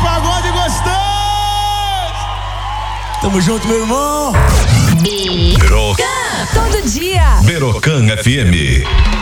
pagode gostoso. Tamo junto, meu irmão. Birocan. Todo dia. Birocan FM.